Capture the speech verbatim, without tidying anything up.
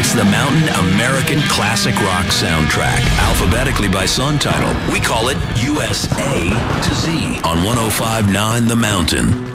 It's the Mountain American Classic Rock soundtrack. Alphabetically by song title, we call it U S A to Z on one oh five point nine The Mountain.